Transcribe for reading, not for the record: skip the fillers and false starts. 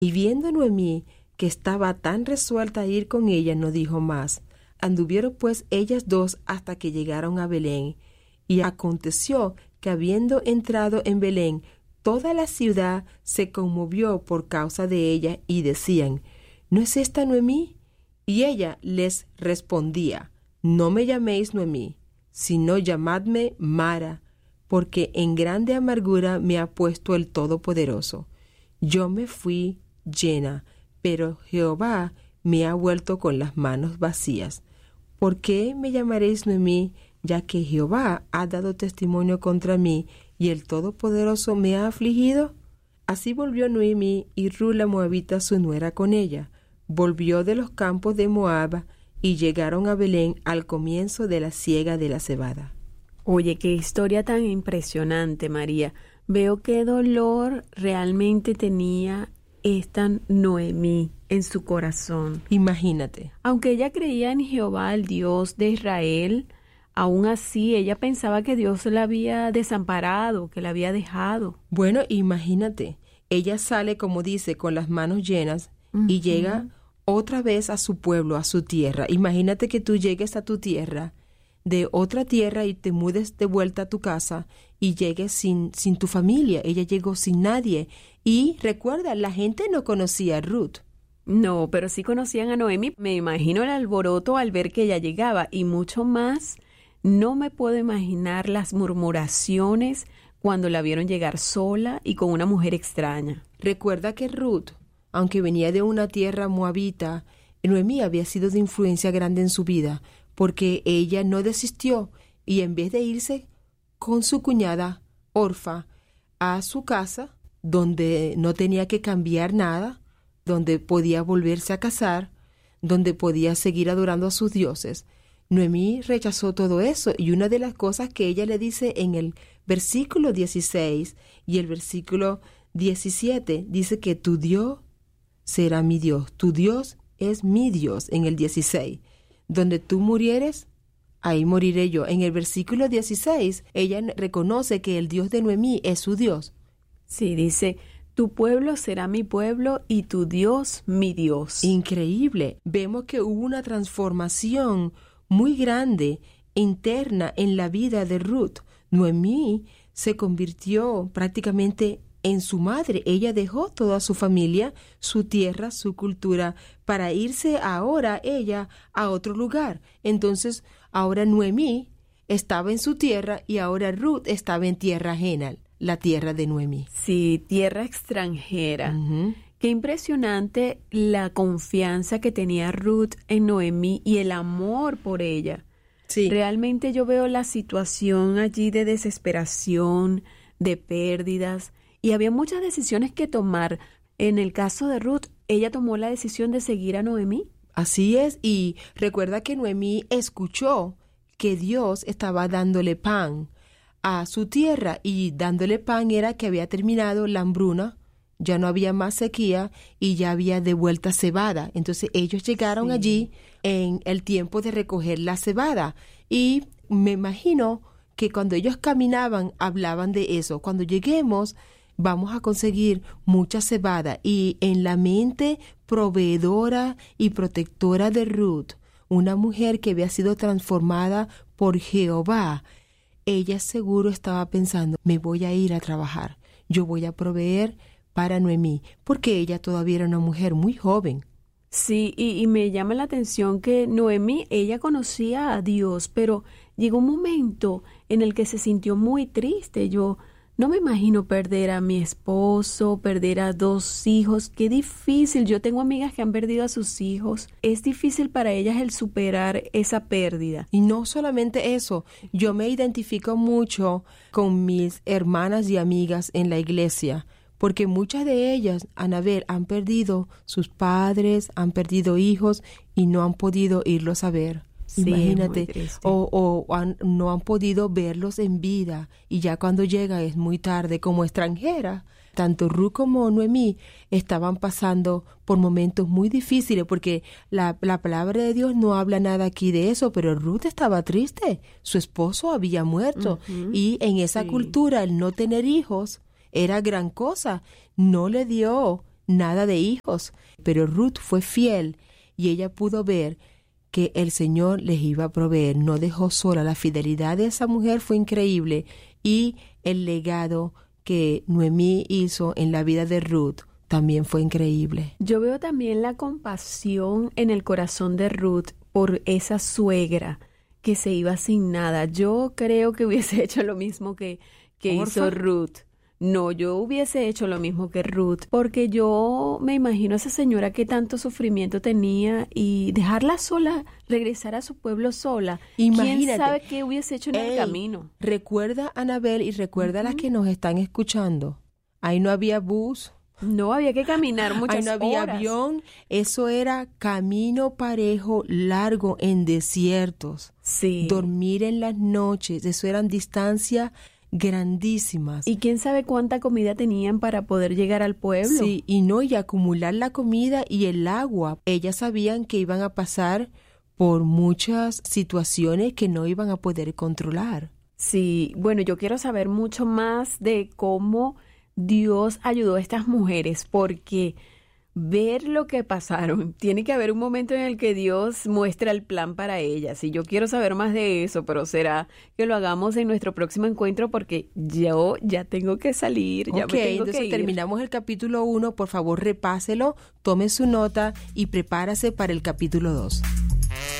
Y viendo Noemí que estaba tan resuelta a ir con ella, no dijo más. Anduvieron pues ellas dos hasta que llegaron a Belén. Y aconteció que habiendo entrado en Belén, toda la ciudad se conmovió por causa de ella y decían: ¿No es esta Noemí? Y ella les respondía: No me llaméis Noemí, sino llamadme Mara, porque en grande amargura me ha puesto el Todopoderoso. Yo me fui llena, pero Jehová me ha vuelto con las manos vacías. ¿Por qué me llamaréis Noemí, ya que Jehová ha dado testimonio contra mí y el Todopoderoso me ha afligido? Así volvió Noemí y Ruth la moabita su nuera con ella. Volvió de los campos de Moab y llegaron a Belén al comienzo de la siega de la cebada. Oye, qué historia tan impresionante, María. Veo qué dolor realmente tenía esta Noemí en su corazón. Imagínate. Aunque ella creía en Jehová, el Dios de Israel, aún así ella pensaba que Dios la había desamparado, que la había dejado. Bueno, imagínate. Ella sale, como dice, con las manos llenas y llega otra vez a su pueblo, a su tierra. Imagínate que tú llegues a tu tierra, de otra tierra, y te mudes de vuelta a tu casa y llegues sin tu familia. Ella llegó sin nadie. Y recuerda, la gente no conocía a Ruth. No, pero sí conocían a Noemí. Me imagino el alboroto al ver que ella llegaba y mucho más. No me puedo imaginar las murmuraciones cuando la vieron llegar sola y con una mujer extraña. Recuerda que Ruth, aunque venía de una tierra moabita, Noemí había sido de influencia grande en su vida, porque ella no desistió y en vez de irse con su cuñada Orfa a su casa, donde no tenía que cambiar nada, donde podía volverse a casar, donde podía seguir adorando a sus dioses, Noemí rechazó todo eso, y una de las cosas que ella le dice en el versículo 16 y el versículo 17, dice que tu Dios será mi Dios, tu Dios es mi Dios, en el 16. Donde tú murieres, ahí moriré yo. En el versículo 16, ella reconoce que el Dios de Noemí es su Dios. Sí, dice: tu pueblo será mi pueblo y tu Dios mi Dios. Increíble. Vemos que hubo una transformación muy grande, interna en la vida de Ruth. Noemí se convirtió prácticamente en su madre. Ella dejó toda su familia, su tierra, su cultura, para irse ahora ella a otro lugar. Entonces, ahora Noemí estaba en su tierra y ahora Ruth estaba en tierra ajena, la tierra de Noemí. Sí, tierra extranjera. Qué impresionante la confianza que tenía Ruth en Noemí y el amor por ella. Sí. Realmente yo veo la situación allí de desesperación, de pérdidas, y había muchas decisiones que tomar. En el caso de Ruth, ella tomó la decisión de seguir a Noemí. Así es, y recuerda que Noemí escuchó que Dios estaba dándole pan a su tierra, y dándole pan era que había terminado la hambruna, ya no había más sequía y ya había de vuelta cebada. Entonces ellos llegaron allí en el tiempo de recoger la cebada, y me imagino que cuando ellos caminaban hablaban de eso: cuando lleguemos vamos a conseguir mucha cebada. Y en la mente proveedora y protectora de Ruth, una mujer que había sido transformada por Jehová, ella seguro estaba pensando: me voy a ir a trabajar, yo voy a proveer para Noemí, porque ella todavía era una mujer muy joven. Sí, y me llama la atención que Noemí, ella conocía a Dios, pero llegó un momento en el que se sintió muy triste. Yo no me imagino perder a mi esposo, perder a 2 hijos. Qué difícil. Yo tengo amigas que han perdido a sus hijos. Es difícil para ellas el superar esa pérdida. Y no solamente eso, yo me identifico mucho con mis hermanas y amigas en la iglesia, porque muchas de ellas, Anabel, han perdido sus padres, han perdido hijos y no han podido irlos a ver. Sí, imagínate, o no han podido verlos en vida, y ya cuando llega es muy tarde. Como extranjera, tanto Ruth como Noemí estaban pasando por momentos muy difíciles, porque la palabra de Dios no habla nada aquí de eso, pero Ruth estaba triste, su esposo había muerto, y en esa cultura el no tener hijos era gran cosa. No le dio nada de hijos, pero Ruth fue fiel y ella pudo ver que el Señor les iba a proveer, no dejó sola. La fidelidad de esa mujer fue increíble y el legado que Noemí hizo en la vida de Ruth también fue increíble. Yo veo también la compasión en el corazón de Ruth por esa suegra que se iba sin nada. Yo creo que hubiese hecho lo mismo que hizo Ruth. No, yo hubiese hecho lo mismo que Ruth, porque yo me imagino a esa señora que tanto sufrimiento tenía y dejarla sola, regresar a su pueblo sola. Imagínate. ¿Quién sabe qué hubiese hecho en el camino? Recuerda, Anabel, y recuerda a las que nos están escuchando. Ahí no había bus. No, había que caminar muchas horas. Ahí no había avión. Eso era camino parejo, largo, en desiertos. Sí. Dormir en las noches. Eso eran distancias grandísimas. Y quién sabe cuánta comida tenían para poder llegar al pueblo. Sí, y acumular la comida y el agua. Ellas sabían que iban a pasar por muchas situaciones que no iban a poder controlar. Sí, bueno, yo quiero saber mucho más de cómo Dios ayudó a estas mujeres, porque ver lo que pasaron, tiene que haber un momento en el que Dios muestra el plan para ellas, y yo quiero saber más de eso, pero será que lo hagamos en nuestro próximo encuentro, porque yo ya tengo que salir, ya me tengo entonces que ir. Terminamos el capítulo 1, por favor repáselo, tome su nota y prepárase para el capítulo 2.